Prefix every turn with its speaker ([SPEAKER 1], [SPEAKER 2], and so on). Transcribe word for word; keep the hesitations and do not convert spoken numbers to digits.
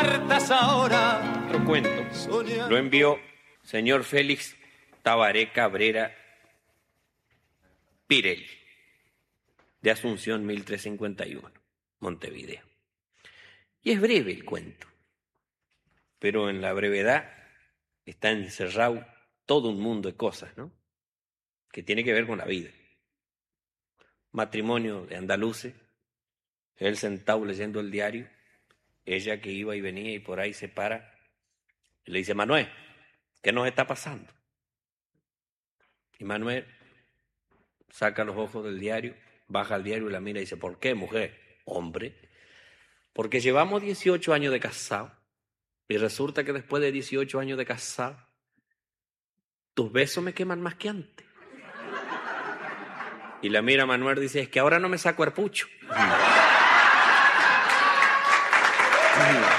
[SPEAKER 1] cartas ahora.
[SPEAKER 2] Otro cuento lo envió señor Félix Tabaré Cabrera Pirelli, de Asunción mil trescientos cincuenta y uno, Montevideo. Y es breve el cuento, pero en la brevedad está encerrado todo un mundo de cosas, ¿no? Que tiene que ver con la vida. Matrimonio de andaluces, él sentado leyendo el diario, ella que iba y venía y por ahí se para y le dice: Manuel, ¿qué nos está pasando? Y Manuel saca los ojos del diario, baja el diario y la mira y dice: ¿por qué, mujer? Hombre, porque llevamos dieciocho años de casado y resulta que después de dieciocho años de casado tus besos me queman más que antes. Y la mira Manuel y dice: es que ahora no me saco el pucho.